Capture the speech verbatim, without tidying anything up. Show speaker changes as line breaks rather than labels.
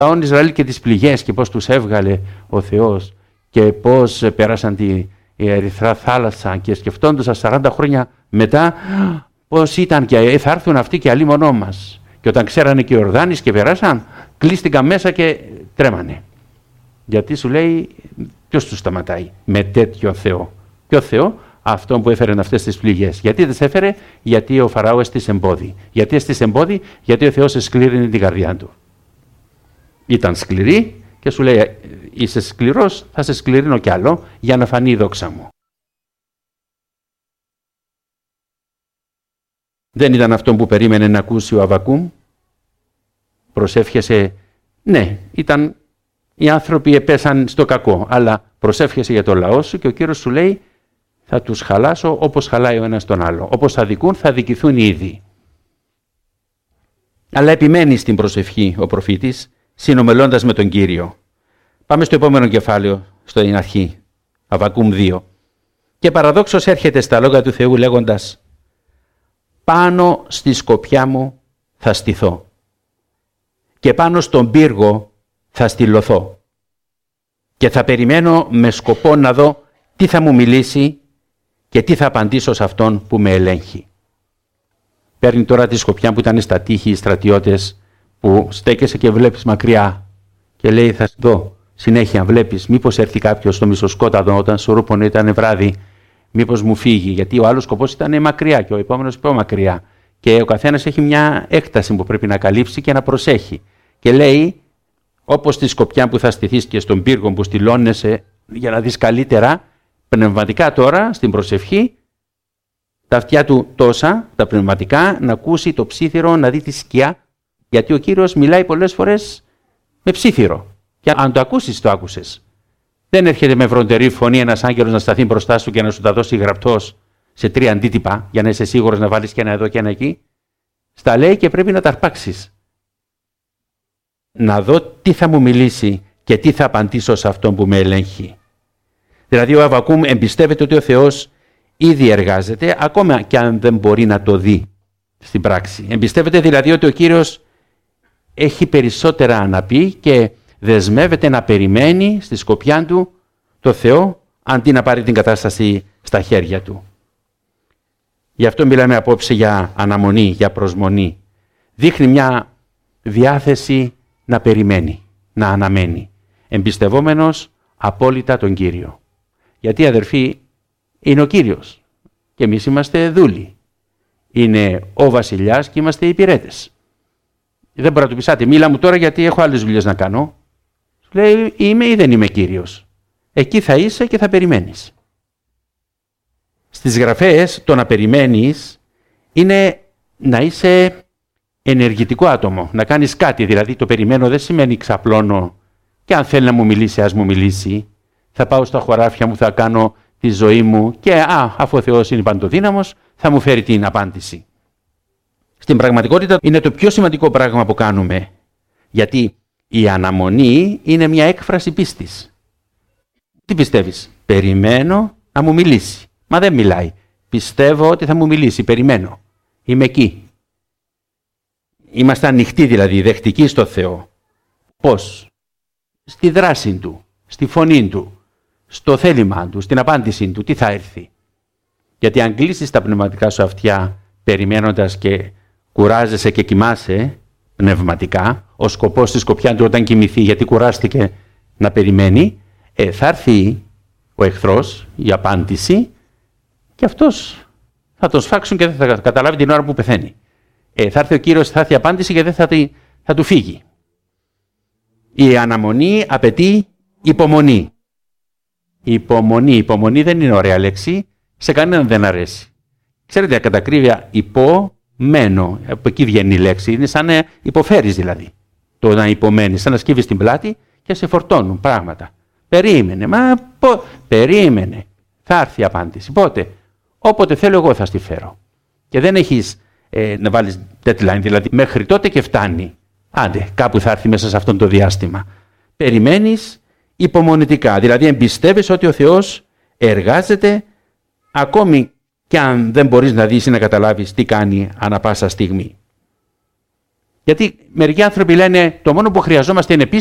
λαόν Ισραήλ και τις πληγές και πώς τους έβγαλε ο Θεός και πώς πέρασαν τη η Ερυθρά θάλασσα και σκεφτόντουσαν σαράντα χρόνια μετά πώς ήταν και θα έρθουν αυτοί και αλλήμωνό μας. Και όταν ξέρανε και οι Ιορδάνης και περάσαν, κλείστηκαν μέσα και τρέμανε. Γιατί σου λέει ποιος τους σταματάει με τέτοιο Θεό. Ποιο Θεό? Αυτόν που έφερε αυτές τις πληγές. Γιατί δεν τις έφερε? Γιατί ο Φαραώ έστησε εμπόδι. Γιατί έστησε εμπόδι? Γιατί ο Θεός εσκλήρινε την καρδιά του. Ήταν σκληρή και σου λέει είσαι σκληρός, θα σε σκληρύνω κι άλλο για να φανεί η δόξα μου. Δεν ήταν αυτό που περίμενε να ακούσει ο Αββακούμ. Προσεύχεσαι, ναι, ήταν οι άνθρωποι επέσαν στο κακό, αλλά προσεύχεσαι για το λαό σου και ο Κύριος σου λέει θα τους χαλάσω όπως χαλάει ο ένας τον άλλο. Όπως θα δικούν θα δικηθούν οι ίδιοι. Αλλά επιμένει στην προσευχή ο προφήτης, συνομιλώντας με τον Κύριο. Πάμε στο επόμενο κεφάλαιο, στην αρχή, Αββακούμ δύο. Και παραδόξως έρχεται στα λόγια του Θεού λέγοντας «Πάνω στη σκοπιά μου θα στηθώ και πάνω στον πύργο θα στυλωθώ και θα περιμένω με σκοπό να δω τι θα μου μιλήσει και τι θα απαντήσω σε αυτόν που με ελέγχει». Παίρνει τώρα τη σκοπιά που ήταν στα τείχη οι στρατιώτες που στέκεσαι και βλέπεις μακριά και λέει θα δω συνέχεια, βλέπεις μήπως έρθει κάποιος στο μισοσκόταδο όταν σου ρούπωνε ήταν βράδυ, μήπως μου φύγει, γιατί ο άλλος σκοπός ήταν μακριά και ο επόμενος πιο μακριά και ο καθένας έχει μια έκταση που πρέπει να καλύψει και να προσέχει και λέει όπως τη σκοπιά που θα στηθείς και στον πύργο που στυλώνεσαι για να δεις καλύτερα, πνευματικά τώρα στην προσευχή τα αυτιά του τόσα, τα πνευματικά, να ακούσει το ψήθυρο, να δει τη σκιά, γιατί ο Κύριος μιλάει πολλές φορές με ψήθυρο. Και αν το ακούσεις, το άκουσες. Δεν έρχεται με βροντερή φωνή ένας άγγελος να σταθεί μπροστά σου και να σου τα δώσει γραπτός σε τρία αντίτυπα, για να είσαι σίγουρος να βάλεις και ένα εδώ και ένα εκεί. Στα λέει και πρέπει να τα αρπάξεις. Να δω τι θα μου μιλήσει και τι θα απαντήσω σε αυτόν που με ελέγχει. Δηλαδή ο Αββακούμ εμπιστεύεται ότι ο Θεός ήδη εργάζεται, ακόμα και αν δεν μπορεί να το δει στην πράξη. Εμπιστεύεται δηλαδή ότι ο Κύριος έχει περισσότερα να πει και δεσμεύεται να περιμένει στη σκοπιά του το Θεό αντί να πάρει την κατάσταση στα χέρια του. Γι' αυτό μιλάμε απόψε για αναμονή, για προσμονή. Δείχνει μια διάθεση να περιμένει, να αναμένει, εμπιστευόμενος απόλυτα τον Κύριο. Γιατί αδερφοί, είναι ο Κύριος και εμείς είμαστε δούλοι. Είναι ο βασιλιάς και είμαστε υπηρέτες. Δεν μπορεί να του πεις, άτε μίλα μου τώρα γιατί έχω άλλες δουλειές να κάνω. Σου λέει, είμαι ή δεν είμαι Κύριος. Εκεί θα είσαι και θα περιμένεις. Στις γραφές το να περιμένεις είναι να είσαι ενεργητικό άτομο, να κάνεις κάτι. Δηλαδή το περιμένω δεν σημαίνει ξαπλώνω και αν θέλει να μου μιλήσει, ας μου μιλήσει. Θα πάω στα χωράφια μου, θα κάνω τη ζωή μου και α, αφού ο Θεός είναι παντοδύναμος, θα μου φέρει την απάντηση. Στην πραγματικότητα είναι το πιο σημαντικό πράγμα που κάνουμε, γιατί η αναμονή είναι μια έκφραση πίστης. Τι πιστεύεις? Περιμένω να μου μιλήσει. Μα δεν μιλάει. Πιστεύω ότι θα μου μιλήσει, περιμένω. Είμαι εκεί. Είμαστε ανοιχτοί δηλαδή, δεχτικοί στο Θεό. Πώς? Στη δράση Του, στη φωνή Του, στο θέλημά Του, στην απάντησή Του, τι θα έρθει. Γιατί αν κλείσεις τα πνευματικά σου αυτιά περιμένοντας και κουράζεσαι και κοιμάσαι πνευματικά, ο σκοπός στη σκοπιά του όταν κοιμηθεί γιατί κουράστηκε να περιμένει, ε, θα έρθει ο εχθρός, η απάντηση και αυτός θα τον σφάξουν και δεν θα καταλάβει την ώρα που πεθαίνει. Ε, θα έρθει ο Κύριος, θα έρθει η απάντηση και δεν θα, θα του φύγει. Η αναμονή απαιτεί υπομονή. Η υπομονή, η υπομονή δεν είναι ωραία λέξη, σε κανέναν δεν αρέσει. Ξέρετε, κατά ακρίβεια, υπομένω, από εκεί βγαίνει η λέξη, είναι σαν να υποφέρεις δηλαδή. Το να υπομένεις, σαν να σκύβεις την πλάτη και σε φορτώνουν πράγματα. Περίμενε, μα πο... περίμενε. Θα έρθει η απάντηση. Πότε? Όποτε θέλω εγώ θα στη φέρω. Και δεν έχεις ε, να βάλεις deadline, δηλαδή μέχρι τότε και φτάνει. Άντε, κάπου θα έρθει μέσα σε αυτό το διάστημα. Περιμένεις υπομονητικά, δηλαδή εμπιστεύεσαι ότι ο Θεός εργάζεται ακόμη και αν δεν μπορείς να δεις ή να καταλάβεις τι κάνει ανά πάσα στιγμή. Γιατί μερικοί άνθρωποι λένε το μόνο που χρειαζόμαστε είναι